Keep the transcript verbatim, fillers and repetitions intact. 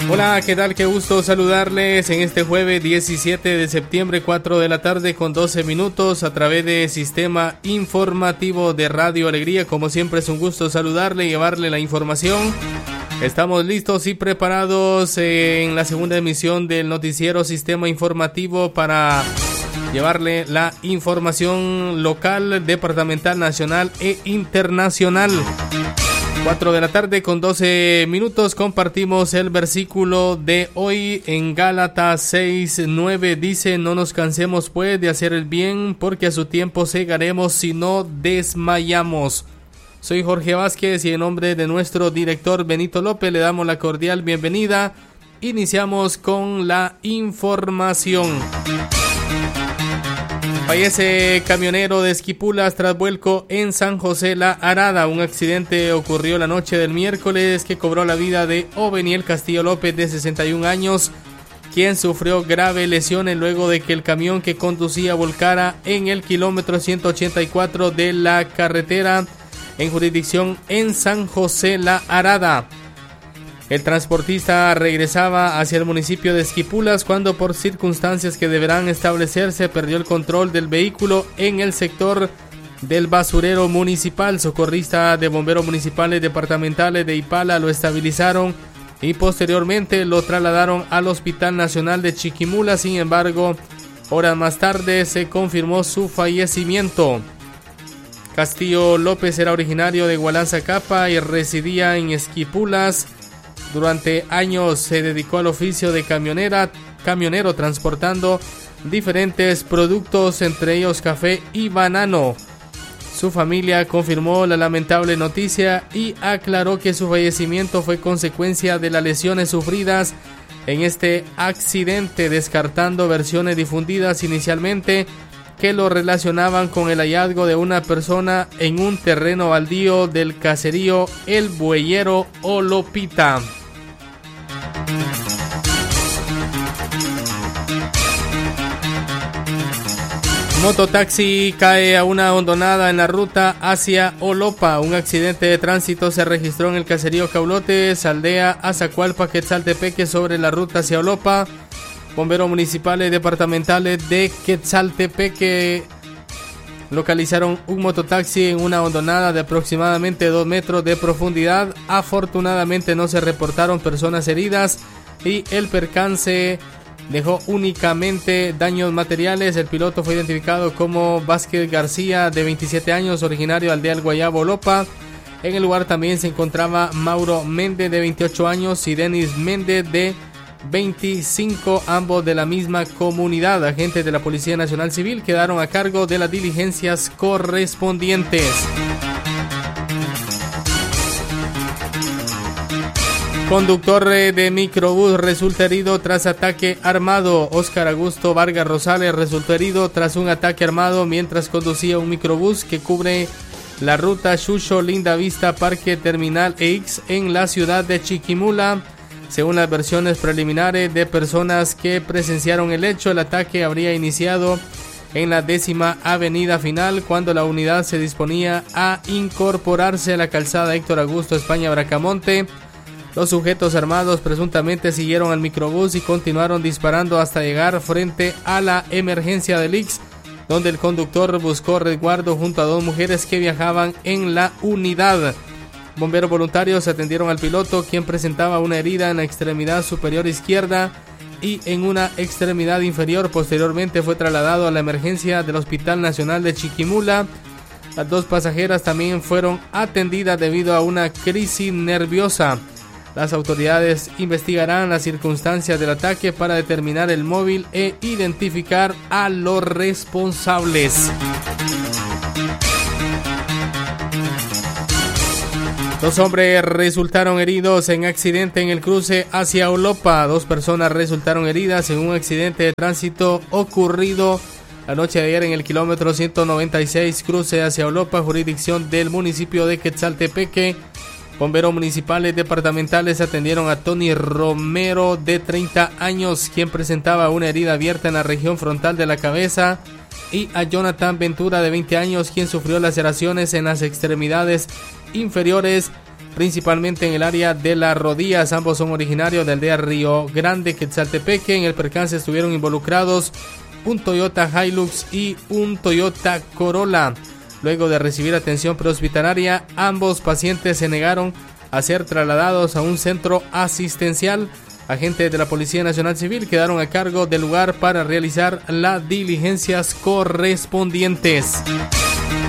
Hola, ¿qué tal? Qué gusto saludarles en este jueves diecisiete de septiembre, cuatro de la tarde con doce minutos a través de Sistema Informativo de Radio Alegría. Como siempre es un gusto saludarle y llevarle la información. Estamos listos y preparados en la segunda emisión del noticiero Sistema Informativo para llevarle la información local, departamental, nacional e internacional. cuatro de la tarde con doce minutos compartimos el versículo de hoy en Gálatas seis nueve. Dice: no nos cansemos pues de hacer el bien, porque a su tiempo segaremos si no desmayamos. Soy Jorge Vázquez y en nombre de nuestro director Benito López le damos la cordial bienvenida. Iniciamos con la información. Fallece camionero de Esquipulas tras vuelco en San José La Arada. Un accidente ocurrió la noche del miércoles que cobró la vida de Oveniel Castillo López, de sesenta y un años, quien sufrió graves lesiones luego de que el camión que conducía volcara en el kilómetro ciento ochenta y cuatro de la carretera en jurisdicción en San José La Arada. El transportista regresaba hacia el municipio de Esquipulas cuando, por circunstancias que deberán establecerse, perdió el control del vehículo en el sector del basurero municipal. Socorristas de bomberos municipales departamentales de Ipala lo estabilizaron y posteriormente lo trasladaron al Hospital Nacional de Chiquimula. Sin embargo, horas más tarde se confirmó su fallecimiento. Castillo López era originario de Gualanzacapa y residía en Esquipulas. Durante años se dedicó al oficio de camionera, camionero transportando diferentes productos, entre ellos café y banano. Su familia confirmó la lamentable noticia y aclaró que su fallecimiento fue consecuencia de las lesiones sufridas en este accidente, descartando versiones difundidas inicialmente que lo relacionaban con el hallazgo de una persona en un terreno baldío del caserío El Bueyero o Lopita. Mototaxi cae a una hondonada en la ruta hacia Olopa. Un accidente de tránsito se registró en el caserío Caulotes, aldea Azacualpa, Quetzaltepeque, sobre la ruta hacia Olopa. Bomberos municipales departamentales de Quetzaltepeque localizaron un mototaxi en una hondonada de aproximadamente dos metros de profundidad. Afortunadamente no se reportaron personas heridas y el percance dejó únicamente daños materiales. El piloto fue identificado como Vázquez García, de veintisiete años, originario de aldea El Guayabo, Lopa. En el lugar también se encontraba Mauro Méndez, de veintiocho años, y Denis Méndez, de veinticinco, ambos de la misma comunidad. Agentes de la Policía Nacional Civil quedaron a cargo de las diligencias correspondientes. Conductor de microbús resulta herido tras ataque armado. Óscar Augusto Vargas Rosales resultó herido tras un ataque armado mientras conducía un microbús que cubre la ruta Xuxo Linda Vista Parque Terminal X en la ciudad de Chiquimula. Según las versiones preliminares de personas que presenciaron el hecho, el ataque habría iniciado en la décima avenida final cuando la unidad se disponía a incorporarse a la calzada Héctor Augusto España Bracamonte. Los sujetos armados presuntamente siguieron al microbús y continuaron disparando hasta llegar frente a la emergencia del Ix, donde el conductor buscó resguardo junto a dos mujeres que viajaban en la unidad. Bomberos voluntarios atendieron al piloto, quien presentaba una herida en la extremidad superior izquierda y en una extremidad inferior. Posteriormente fue trasladado a la emergencia del Hospital Nacional de Chiquimula. Las dos pasajeras también fueron atendidas debido a una crisis nerviosa. Las autoridades investigarán las circunstancias del ataque para determinar el móvil e identificar a los responsables. Dos hombres resultaron heridos en accidente en el cruce hacia Olopa. Dos personas resultaron heridas en un accidente de tránsito ocurrido la noche de ayer en el kilómetro ciento noventa y seis, cruce hacia Olopa, jurisdicción del municipio de Quetzaltepeque. Bomberos municipales departamentales atendieron a Tony Romero, de treinta años, quien presentaba una herida abierta en la región frontal de la cabeza, y a Jonathan Ventura, de veinte años, quien sufrió laceraciones en las extremidades inferiores principalmente en el área de las rodillas. Ambos son originarios de la aldea Río Grande, Quetzaltepeque. En el percance estuvieron involucrados un Toyota Hilux y un Toyota Corolla. Luego de recibir atención prehospitalaria, ambos pacientes se negaron a ser trasladados a un centro asistencial. Agentes de la Policía Nacional Civil quedaron a cargo del lugar para realizar las diligencias correspondientes.